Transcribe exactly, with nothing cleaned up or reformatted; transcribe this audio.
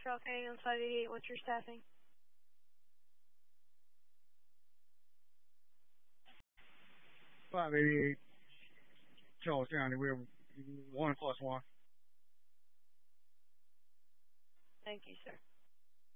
Trail County on site eighty-eight. What's your staffing? five eighty-eight, Charles County. We're one plus one. Thank you, sir.